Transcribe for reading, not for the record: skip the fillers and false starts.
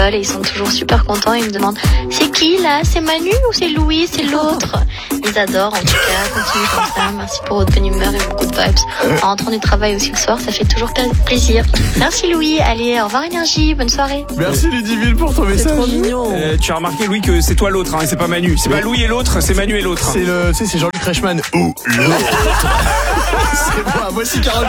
l'école et ils sont toujours super contents. Ils me demandent c'est qui là? C'est Manu ou c'est Louis? C'est l'autre? Ils adorent en tout cas. Continuez comme ça. Merci pour votre bonne humeur et beaucoup de vibes. En rentrant du travail aussi le soir, ça fait toujours plaisir. Merci Louis. Allez, au revoir Énergie. Bonne soirée. Merci Ludivine pour ton message. C'est trop mignon. Tu as remarqué Louis que c'est toi l'autre, hein, et c'est pas Manu. C'est pas Louis et l'autre, c'est Manu et l'autre. C'est c'est Jean-Luc Reichmann ou l'autre. C'est moi, voici Carole.